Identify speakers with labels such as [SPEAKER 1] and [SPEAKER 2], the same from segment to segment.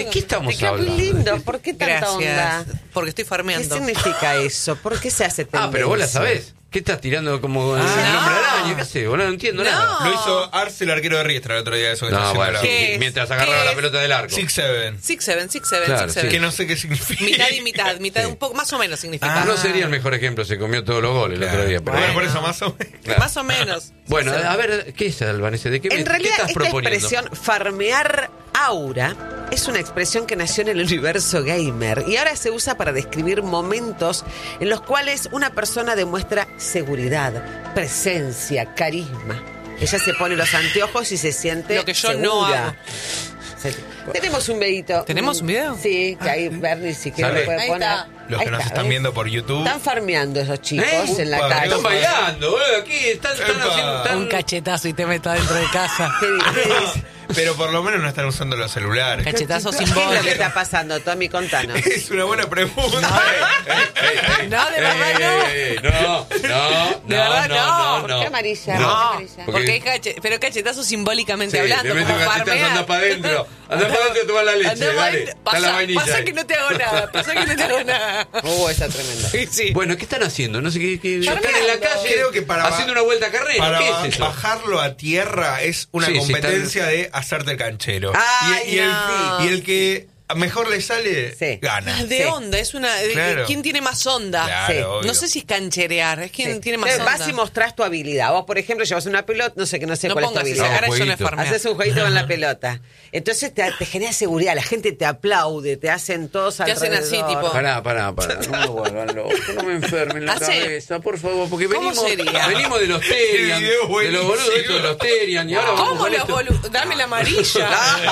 [SPEAKER 1] ¿De qué estamos
[SPEAKER 2] Te queda muy
[SPEAKER 1] hablando?
[SPEAKER 2] lindo. ¿Por qué tanta onda?
[SPEAKER 3] Porque estoy
[SPEAKER 2] ¿Qué
[SPEAKER 3] farmeando.
[SPEAKER 2] significa eso? ¿Por qué se hace tendencia?
[SPEAKER 1] Pero vos la sabés. ¿Qué estás tirando como el nombre araña? ¿Qué sé? Boludo, no entiendo nada.
[SPEAKER 4] Lo hizo Arce, el arquero de Riestra, el otro día. Eso que está
[SPEAKER 1] No,
[SPEAKER 4] haciendo
[SPEAKER 1] bueno,
[SPEAKER 4] ahora.
[SPEAKER 3] ¿Qué es?
[SPEAKER 1] mientras agarraba
[SPEAKER 3] ¿Qué
[SPEAKER 1] la
[SPEAKER 3] es?
[SPEAKER 1] pelota del arco.
[SPEAKER 4] 6-7.
[SPEAKER 3] 6-7.
[SPEAKER 1] Claro, sí.
[SPEAKER 4] Que no sé qué significa.
[SPEAKER 3] Mitad y mitad,
[SPEAKER 1] Sí.
[SPEAKER 3] un poco más o menos significa.
[SPEAKER 1] No sería el mejor ejemplo, se comió todos los goles el otro día. Pero
[SPEAKER 4] Bueno, por eso más o menos.
[SPEAKER 1] claro.
[SPEAKER 3] Más o menos.
[SPEAKER 1] Bueno,
[SPEAKER 3] 6-7.
[SPEAKER 1] a ver, ¿qué es, Albanese? ¿De qué,
[SPEAKER 2] En
[SPEAKER 1] qué
[SPEAKER 2] realidad,
[SPEAKER 1] estás
[SPEAKER 2] esta
[SPEAKER 1] proponiendo?
[SPEAKER 2] expresión farmear aura es una expresión que nació en el universo gamer y ahora se usa para describir momentos en los cuales una persona demuestra seguridad, presencia, carisma. Ella se pone los anteojos y se siente
[SPEAKER 3] Lo que yo
[SPEAKER 2] segura.
[SPEAKER 3] no hago.
[SPEAKER 2] Tenemos un videito.
[SPEAKER 3] ¿Tenemos un video?
[SPEAKER 2] Sí, que ahí Bernie si quiere
[SPEAKER 1] ¿Sale?
[SPEAKER 2] lo puede
[SPEAKER 3] Ahí
[SPEAKER 2] poner.
[SPEAKER 3] está.
[SPEAKER 4] Los
[SPEAKER 2] Ahí
[SPEAKER 4] que nos
[SPEAKER 2] está,
[SPEAKER 4] están
[SPEAKER 2] ¿ves?
[SPEAKER 4] viendo por YouTube.
[SPEAKER 2] Están farmeando esos chicos en la
[SPEAKER 4] Upa,
[SPEAKER 2] calle.
[SPEAKER 1] Están bailando, boludo, aquí están
[SPEAKER 4] Epa.
[SPEAKER 1] haciendo... están-
[SPEAKER 3] Un cachetazo y te meto adentro de casa.
[SPEAKER 2] ¿Qué dice?
[SPEAKER 4] Pero por lo menos no están usando los celulares.
[SPEAKER 3] Cachetazo
[SPEAKER 2] ¿Qué es lo que
[SPEAKER 3] simbólico.
[SPEAKER 2] está pasando, Tommy? Contanos.
[SPEAKER 4] Es una buena pregunta.
[SPEAKER 3] No, de verdad no.
[SPEAKER 1] No,
[SPEAKER 3] De verdad no.
[SPEAKER 2] ¿Por qué amarilla?
[SPEAKER 1] No.
[SPEAKER 2] ¿Por qué amarilla?
[SPEAKER 3] Porque hay pero cachetazo simbólicamente
[SPEAKER 1] Sí,
[SPEAKER 3] hablando.
[SPEAKER 1] te meto un
[SPEAKER 3] como
[SPEAKER 1] cachetazo,
[SPEAKER 3] farmear.
[SPEAKER 1] andá para adentro. Andá para adentro a tomar la leche,
[SPEAKER 3] Andá
[SPEAKER 1] dale.
[SPEAKER 3] pa' adentro.
[SPEAKER 1] Está la vainilla
[SPEAKER 3] Pasa
[SPEAKER 1] ahí.
[SPEAKER 3] que no te hago nada. Pasa que no te hago nada.
[SPEAKER 2] Está tremendo.
[SPEAKER 3] Sí.
[SPEAKER 1] Bueno, ¿qué están haciendo? No sé qué están en la
[SPEAKER 3] Farmeando.
[SPEAKER 1] calle
[SPEAKER 4] Creo que para-
[SPEAKER 1] haciendo una vuelta a carrera.
[SPEAKER 4] Para
[SPEAKER 1] ¿Qué es eso?
[SPEAKER 4] bajarlo a tierra es una
[SPEAKER 1] Sí, sí,
[SPEAKER 4] competencia de hacerte el canchero.
[SPEAKER 2] Ay,
[SPEAKER 4] y el que mejor le sale,
[SPEAKER 2] Sí.
[SPEAKER 4] gana.
[SPEAKER 3] De
[SPEAKER 2] Sí.
[SPEAKER 3] onda, es una.
[SPEAKER 4] Claro.
[SPEAKER 3] ¿Quién tiene más onda?
[SPEAKER 4] Claro,
[SPEAKER 2] Sí.
[SPEAKER 4] obvio.
[SPEAKER 3] No sé si es cancherear, es quien
[SPEAKER 2] Sí.
[SPEAKER 3] tiene más
[SPEAKER 2] Entonces,
[SPEAKER 3] onda.
[SPEAKER 2] vas y mostrás tu habilidad. Vos, por ejemplo, llevas una pelota, no sé
[SPEAKER 3] no
[SPEAKER 2] cuál es tu
[SPEAKER 3] pongas esa
[SPEAKER 2] habilidad.
[SPEAKER 3] cara, eso no es
[SPEAKER 1] jueguito.
[SPEAKER 3] farmear.
[SPEAKER 2] Haces un jueguito con la pelota. Entonces te genera seguridad, la gente te aplaude, te hacen todos
[SPEAKER 3] Te hacen así,
[SPEAKER 2] alrededor.
[SPEAKER 3] tipo-
[SPEAKER 1] Pará. No me vuelvan loco, no me enfermen la
[SPEAKER 3] Hace-
[SPEAKER 1] cabeza, por favor, porque
[SPEAKER 3] ¿Cómo
[SPEAKER 1] venimos
[SPEAKER 3] sería?
[SPEAKER 1] de los Terian,
[SPEAKER 4] El video
[SPEAKER 1] de los boludos
[SPEAKER 4] buenísimo.
[SPEAKER 1] estos de los Terian, y ahora vamos
[SPEAKER 3] ¿Cómo
[SPEAKER 1] con
[SPEAKER 3] los
[SPEAKER 1] esto.
[SPEAKER 3] boludos? Dame la amarilla.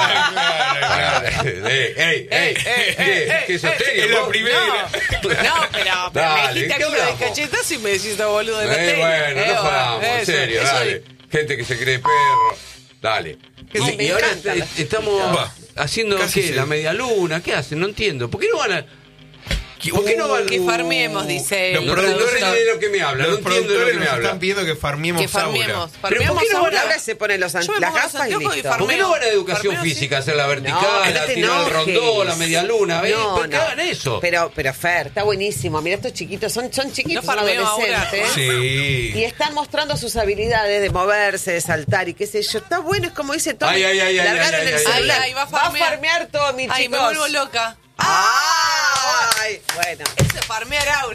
[SPEAKER 1] ¿Qué sos Terian?
[SPEAKER 4] Es la
[SPEAKER 1] vos?
[SPEAKER 4] primera.
[SPEAKER 3] No, pero me
[SPEAKER 1] Dale,
[SPEAKER 3] dijiste
[SPEAKER 1] ¿qué
[SPEAKER 3] algo de
[SPEAKER 1] hablamos?
[SPEAKER 3] cachetazo y me decís "No, boludo de la tele".
[SPEAKER 1] Bueno, no vamos, en
[SPEAKER 3] eso,
[SPEAKER 1] serio,
[SPEAKER 3] eso
[SPEAKER 1] dale. Gente que se cree perro, dale.
[SPEAKER 2] Ay, me
[SPEAKER 1] Y ahora
[SPEAKER 2] encantan los
[SPEAKER 1] estamos
[SPEAKER 4] Va.
[SPEAKER 1] haciendo,
[SPEAKER 4] Casi
[SPEAKER 1] ¿qué?
[SPEAKER 4] sí.
[SPEAKER 1] La media luna, ¿qué hacen? No entiendo. ¿Por qué no van a...? ¿Por qué no van
[SPEAKER 3] Que farmemos, dice
[SPEAKER 4] Los
[SPEAKER 3] el
[SPEAKER 1] No
[SPEAKER 4] productores
[SPEAKER 1] entiendo de lo que me habla, no
[SPEAKER 4] Los
[SPEAKER 1] entiendo de lo
[SPEAKER 4] productores
[SPEAKER 1] que me
[SPEAKER 4] nos
[SPEAKER 1] habla.
[SPEAKER 4] están pidiendo que farmiemos
[SPEAKER 3] Que farmiemos.
[SPEAKER 4] aura.
[SPEAKER 1] ¿Pero por qué
[SPEAKER 3] Farmeamos
[SPEAKER 1] no van a-
[SPEAKER 2] Ahora se ponen las
[SPEAKER 3] Yo me pongo los
[SPEAKER 2] gafas y
[SPEAKER 3] anteojos y
[SPEAKER 2] listo.
[SPEAKER 3] farmeo.
[SPEAKER 1] ¿Por qué no van a educación
[SPEAKER 3] Farmeo, sí.
[SPEAKER 1] física, hacer la vertical,
[SPEAKER 2] No, que no
[SPEAKER 1] a
[SPEAKER 2] te
[SPEAKER 1] tirar el
[SPEAKER 2] enojes.
[SPEAKER 1] rondó, la media luna?
[SPEAKER 2] No,
[SPEAKER 1] ¿Por qué
[SPEAKER 2] no.
[SPEAKER 1] hagan eso?
[SPEAKER 2] Pero Fer, está buenísimo. Mira, estos chiquitos, son chiquitos,
[SPEAKER 3] No
[SPEAKER 2] son
[SPEAKER 3] farmeo ahora.
[SPEAKER 2] adolescentes.
[SPEAKER 4] Sí.
[SPEAKER 2] Y están mostrando sus habilidades de moverse, de saltar y qué sé yo. Está bueno, es como dice Tommy.
[SPEAKER 1] Ay,
[SPEAKER 2] largaron el
[SPEAKER 1] ay,
[SPEAKER 2] celular.
[SPEAKER 3] ay, va a
[SPEAKER 2] va a
[SPEAKER 3] farmear.
[SPEAKER 2] farmear todo, mi
[SPEAKER 3] Ay,
[SPEAKER 2] chicos.
[SPEAKER 3] me vuelvo loca.
[SPEAKER 2] Ay, bueno.
[SPEAKER 3] Eso es farmear aura.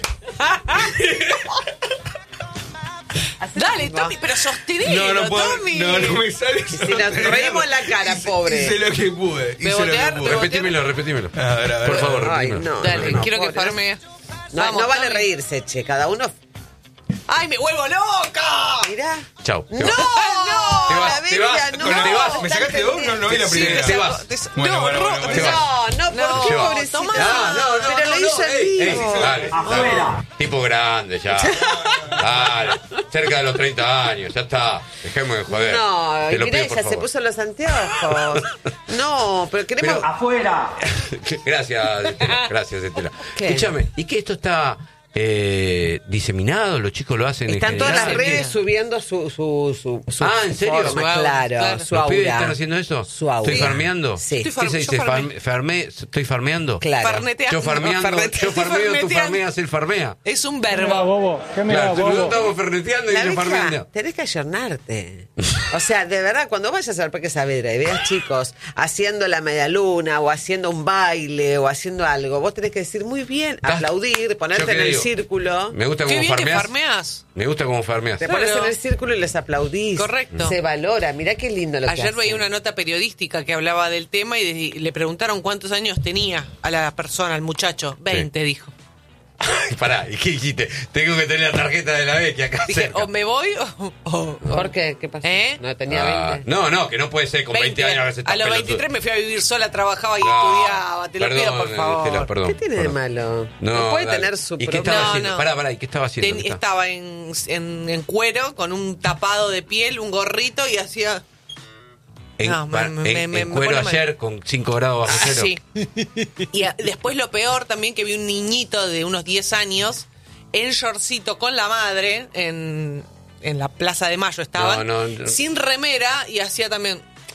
[SPEAKER 3] Dale, Tommy, pero sostenelo,
[SPEAKER 4] No puedo.
[SPEAKER 3] Tommy.
[SPEAKER 4] No me sale.
[SPEAKER 2] Si nos reímos en la cara, pobre.
[SPEAKER 4] Hice lo que pude.
[SPEAKER 3] Bebotear,
[SPEAKER 1] Repetímelo.
[SPEAKER 4] A ver.
[SPEAKER 1] Por favor,
[SPEAKER 2] Ay,
[SPEAKER 1] repetímelo.
[SPEAKER 2] no.
[SPEAKER 3] Dale, quiero que
[SPEAKER 2] pobre.
[SPEAKER 3] farmee.
[SPEAKER 2] No,
[SPEAKER 3] Vamos,
[SPEAKER 2] no vale
[SPEAKER 3] Tommy.
[SPEAKER 2] reírse, che. Cada uno.
[SPEAKER 3] ¡Ay, me vuelvo loca!
[SPEAKER 2] Mirá.
[SPEAKER 1] Chau.
[SPEAKER 2] ¡No!
[SPEAKER 1] Te vas.
[SPEAKER 2] ¡No!
[SPEAKER 1] vas,
[SPEAKER 2] La
[SPEAKER 1] te vas,
[SPEAKER 2] bestia, no.
[SPEAKER 1] te vas.
[SPEAKER 4] ¿Me sacaste dos? No vi la
[SPEAKER 1] Sí,
[SPEAKER 4] primera.
[SPEAKER 1] te vas.
[SPEAKER 4] Bueno, bueno.
[SPEAKER 1] Te vas.
[SPEAKER 2] No, ¿por qué,
[SPEAKER 3] No,
[SPEAKER 2] pobrecito?
[SPEAKER 3] tomá.
[SPEAKER 2] Pero lo hizo en vivo.
[SPEAKER 1] Dale, tipo grande ya. Dale, cerca de los 30 años, ya está. Dejemos de joder.
[SPEAKER 2] No,
[SPEAKER 1] Te
[SPEAKER 2] y
[SPEAKER 1] lo
[SPEAKER 2] mirá,
[SPEAKER 1] pido, por
[SPEAKER 2] ella se
[SPEAKER 1] favor.
[SPEAKER 2] puso los anteojos. No, pero queremos...
[SPEAKER 1] Gracias, Estela. Gracias, Estela.
[SPEAKER 2] ¿Qué?
[SPEAKER 1] Escúchame, ¿y qué esto está diseminado? ¿Los chicos lo hacen
[SPEAKER 2] Están
[SPEAKER 1] en
[SPEAKER 2] todas las
[SPEAKER 1] general?
[SPEAKER 2] redes subiendo su
[SPEAKER 1] Ah, ¿en serio?
[SPEAKER 2] forma,
[SPEAKER 3] Su aura,
[SPEAKER 2] claro,
[SPEAKER 3] claro.
[SPEAKER 2] su
[SPEAKER 1] ¿Los pibes
[SPEAKER 2] aura.
[SPEAKER 1] están haciendo eso?
[SPEAKER 2] Su aura.
[SPEAKER 1] ¿Estoy farmeando?
[SPEAKER 2] Sí.
[SPEAKER 3] Estoy
[SPEAKER 1] ¿Qué se dice?
[SPEAKER 3] yo farmeo.
[SPEAKER 1] ¿Estoy farmeando?
[SPEAKER 2] Claro.
[SPEAKER 3] Farneteando.
[SPEAKER 1] Yo farmeando, yo farmeo, tú
[SPEAKER 3] Farneteando.
[SPEAKER 1] farmeas, él farmea.
[SPEAKER 3] Es un verbo.
[SPEAKER 1] Claro, nosotros estamos ferneteando y
[SPEAKER 2] La
[SPEAKER 1] yo
[SPEAKER 2] vieja,
[SPEAKER 1] farmeando.
[SPEAKER 2] tenés que ayornarte. O sea, de verdad, cuando vayas al Parque Saavedra y veas chicos haciendo la media luna o haciendo un baile o haciendo algo, vos tenés que decir muy bien, aplaudir, ponerte
[SPEAKER 1] ¿Yo
[SPEAKER 2] en
[SPEAKER 1] qué
[SPEAKER 2] el
[SPEAKER 1] digo?
[SPEAKER 2] círculo.
[SPEAKER 1] Me gusta
[SPEAKER 3] Qué
[SPEAKER 1] cómo
[SPEAKER 3] bien que
[SPEAKER 1] farmeas.
[SPEAKER 3] farmeas.
[SPEAKER 1] Me gusta cómo farmeas.
[SPEAKER 2] Te
[SPEAKER 3] Claro.
[SPEAKER 2] pones en el círculo y les aplaudís.
[SPEAKER 3] Correcto.
[SPEAKER 2] Se valora. Mirá qué lindo lo que
[SPEAKER 3] Ayer
[SPEAKER 2] hacen.
[SPEAKER 3] veía una nota periodística que hablaba del tema y le preguntaron cuántos años tenía a la persona, al muchacho. 20, dijo.
[SPEAKER 1] Pará, ¿y qué dijiste? Tengo que tener la tarjeta de la Becky acá
[SPEAKER 3] Dije,
[SPEAKER 1] cerca.
[SPEAKER 3] o me voy o...
[SPEAKER 2] ¿Por qué? ¿Qué pasó?
[SPEAKER 3] ¿Eh?
[SPEAKER 2] No tenía
[SPEAKER 1] Ah,
[SPEAKER 2] 20.
[SPEAKER 1] no, que no puede ser con 20 años a veces
[SPEAKER 3] A los 23 me fui a vivir sola, trabajaba y estudiaba. Te lo pido, por favor.
[SPEAKER 1] Estela, perdón,
[SPEAKER 2] ¿Qué tiene de
[SPEAKER 1] perdón.
[SPEAKER 2] malo? No puede
[SPEAKER 1] dale.
[SPEAKER 2] tener su
[SPEAKER 1] ¿Y qué
[SPEAKER 2] propio...
[SPEAKER 1] estaba
[SPEAKER 3] No,
[SPEAKER 1] haciendo?
[SPEAKER 3] no.
[SPEAKER 1] Pará, ¿y qué estaba haciendo? ¿Qué está-
[SPEAKER 3] Estaba en cuero, con un tapado de piel, un gorrito y hacía...
[SPEAKER 1] En,
[SPEAKER 3] No,
[SPEAKER 1] en
[SPEAKER 3] me
[SPEAKER 1] cuero
[SPEAKER 3] pone mal.
[SPEAKER 1] ayer con 5 grados bajo cero.
[SPEAKER 3] Sí. Y después lo peor también que vi un niñito de unos 10 años en shortcito con la madre en la Plaza de Mayo estaban,
[SPEAKER 1] No.
[SPEAKER 3] sin remera y hacía también...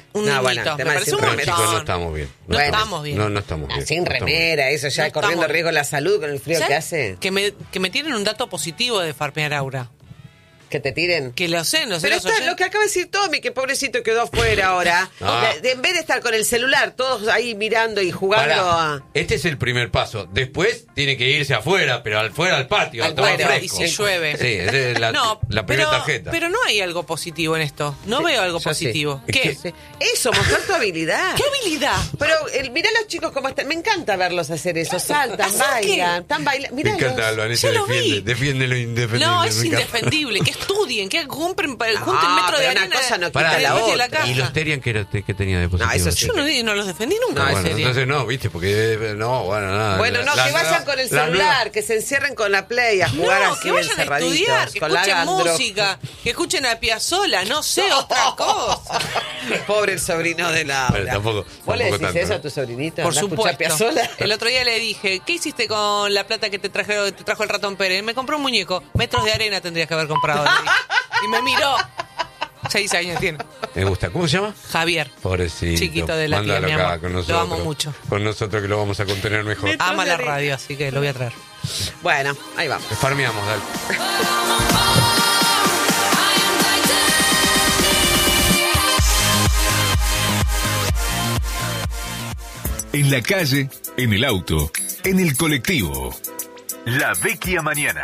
[SPEAKER 3] un
[SPEAKER 2] No,
[SPEAKER 3] niñito.
[SPEAKER 2] bueno,
[SPEAKER 3] Me
[SPEAKER 2] tema de
[SPEAKER 3] parece un
[SPEAKER 2] síndrome
[SPEAKER 1] Pero, chicos,
[SPEAKER 3] montón.
[SPEAKER 1] no estamos bien.
[SPEAKER 3] No
[SPEAKER 2] Bueno,
[SPEAKER 3] estamos bien.
[SPEAKER 1] No estamos bien.
[SPEAKER 2] Sin
[SPEAKER 1] no estamos
[SPEAKER 2] remera, eso ya
[SPEAKER 3] No
[SPEAKER 2] corriendo
[SPEAKER 3] estamos-
[SPEAKER 2] riesgo la salud con el frío que
[SPEAKER 3] ¿Sabes?
[SPEAKER 2] hace.
[SPEAKER 3] Que me tienen un dato positivo de farmear Aura.
[SPEAKER 2] Que te tiren.
[SPEAKER 3] Que lo sé, no sé.
[SPEAKER 2] Pero
[SPEAKER 3] los
[SPEAKER 2] está
[SPEAKER 3] oyentes-
[SPEAKER 2] lo que acaba de decir Tommy, que pobrecito quedó afuera ahora.
[SPEAKER 1] Ah.
[SPEAKER 2] En vez de estar con el celular, todos ahí mirando y jugando
[SPEAKER 1] Pará,
[SPEAKER 2] a...
[SPEAKER 1] este es el primer paso. Después tiene que irse afuera, pero afuera al patio,
[SPEAKER 2] Al
[SPEAKER 1] a tomar
[SPEAKER 2] patio,
[SPEAKER 1] fresco.
[SPEAKER 3] y si llueve.
[SPEAKER 1] Sí, esa es la,
[SPEAKER 3] No,
[SPEAKER 1] la primera
[SPEAKER 3] pero,
[SPEAKER 1] tarjeta.
[SPEAKER 3] pero no hay algo positivo en esto. No
[SPEAKER 2] Sí,
[SPEAKER 3] veo algo
[SPEAKER 2] yo
[SPEAKER 3] positivo.
[SPEAKER 1] sí.
[SPEAKER 3] ¿Qué?
[SPEAKER 1] Es que-
[SPEAKER 2] Sí. Eso, mostrar tu habilidad.
[SPEAKER 3] ¿Qué habilidad?
[SPEAKER 2] Pero mirá los chicos cómo están. Me encanta verlos hacer eso. Saltan,
[SPEAKER 3] ¿Hacer qué?
[SPEAKER 2] bailan, están bailando.
[SPEAKER 1] Me
[SPEAKER 2] Mirá
[SPEAKER 1] encanta, Vanessa,
[SPEAKER 3] Ya lo vi.
[SPEAKER 1] defiende lo indefendible.
[SPEAKER 3] No, es
[SPEAKER 1] me encanta.
[SPEAKER 3] indefendible. Que estudien, que junten metro
[SPEAKER 2] pero
[SPEAKER 3] de
[SPEAKER 2] una
[SPEAKER 3] arena.
[SPEAKER 2] cosa no
[SPEAKER 1] Pará,
[SPEAKER 2] quita la
[SPEAKER 3] después de
[SPEAKER 2] otra.
[SPEAKER 3] la casa.
[SPEAKER 1] ¿Y los Terian que tenía de positivo?
[SPEAKER 2] No, eso sí.
[SPEAKER 3] Yo no los defendí nunca.
[SPEAKER 2] No,
[SPEAKER 3] en
[SPEAKER 1] bueno,
[SPEAKER 3] serio.
[SPEAKER 1] entonces no, viste, porque no, bueno, nada.
[SPEAKER 2] Bueno, no, que vayan con el celular, que se encierren con la Play a jugar
[SPEAKER 3] No,
[SPEAKER 2] así
[SPEAKER 3] que vayan a
[SPEAKER 2] encerraditos.
[SPEAKER 3] estudiar, que
[SPEAKER 2] con la
[SPEAKER 3] escuchen
[SPEAKER 2] Gandro.
[SPEAKER 3] música, que escuchen a Piazzolla, no sé, otra cosa.
[SPEAKER 2] Pobre el sobrino de Laura.
[SPEAKER 1] Bueno, tampoco-
[SPEAKER 2] ¿Vos le
[SPEAKER 1] tampoco
[SPEAKER 2] decís
[SPEAKER 1] tanto,
[SPEAKER 2] eso
[SPEAKER 1] ¿no?
[SPEAKER 2] a tu sobrinito?
[SPEAKER 3] Por
[SPEAKER 2] ¿No escuchás
[SPEAKER 3] supuesto.
[SPEAKER 2] Piazzolla?
[SPEAKER 3] El otro día le dije, ¿qué hiciste con la plata que te trajo el ratón Pérez? Me compró un muñeco. Metros de arena tendrías que haber comprado. le dije. Y me miró. 6 años tiene.
[SPEAKER 1] Me gusta. ¿Cómo se llama?
[SPEAKER 3] Javier.
[SPEAKER 1] Pobrecito.
[SPEAKER 3] Chiquito de la tía,
[SPEAKER 1] Mándalo
[SPEAKER 3] mi
[SPEAKER 1] acá
[SPEAKER 3] amor.
[SPEAKER 1] con
[SPEAKER 3] Lo
[SPEAKER 1] nosotros.
[SPEAKER 3] amo mucho.
[SPEAKER 1] Con nosotros que lo vamos a contener mejor.
[SPEAKER 3] Ama la radio, así que lo voy a traer.
[SPEAKER 2] Bueno, ahí vamos.
[SPEAKER 1] Farmeamos, dale.
[SPEAKER 5] En la calle, en el auto, en el colectivo. La Vecchia Mañana.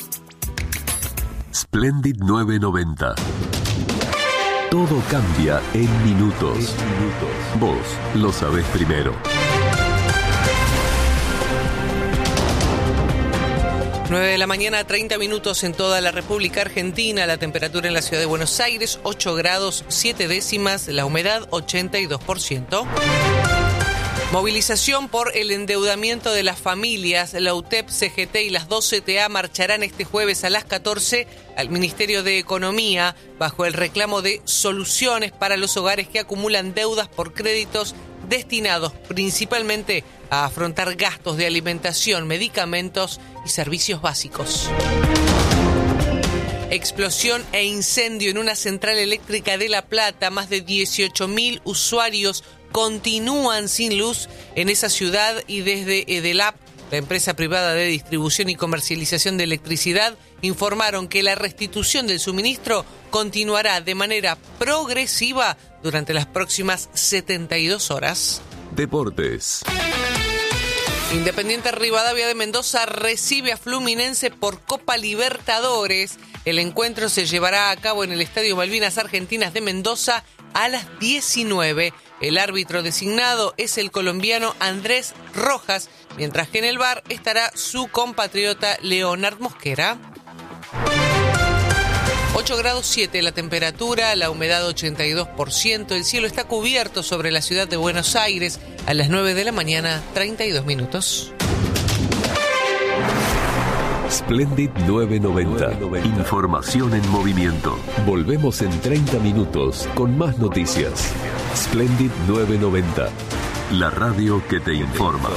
[SPEAKER 6] Splendid 990. Todo cambia en minutos. Vos lo sabés primero.
[SPEAKER 3] 9 de la mañana, 30 minutos en toda la República Argentina. La temperatura en la ciudad de Buenos Aires, 8 grados 7 décimas. La humedad, 82%. Movilización por el endeudamiento de las familias. La UTEP, CGT y las 2 CTA marcharán este jueves a las 14 al Ministerio de Economía bajo el reclamo de soluciones para los hogares que acumulan deudas por créditos destinados principalmente a afrontar gastos de alimentación, medicamentos y servicios básicos. Explosión e incendio en una central eléctrica de La Plata. Más de 18.000 usuarios continúan sin luz en esa ciudad y desde EDELAP, la empresa privada de distribución y comercialización de electricidad, informaron que la restitución del suministro continuará de manera progresiva durante las próximas 72 horas.
[SPEAKER 6] Deportes.
[SPEAKER 3] Independiente Rivadavia de Mendoza recibe a Fluminense por Copa Libertadores. El encuentro se llevará a cabo en el Estadio Malvinas Argentinas de Mendoza a las 19. El árbitro designado es el colombiano Andrés Rojas, mientras que en el VAR estará su compatriota Leonard Mosquera. 8 grados 7 la temperatura, la humedad 82%, el cielo está cubierto sobre la ciudad de Buenos Aires a las 9 de la mañana, 32 minutos.
[SPEAKER 6] Splendid 990. Información en movimiento. Volvemos en 30 minutos con más noticias. Splendid 990. La radio que te informa.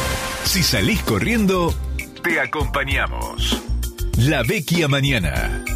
[SPEAKER 5] Si salís corriendo, te acompañamos. La Vecchia Mañana.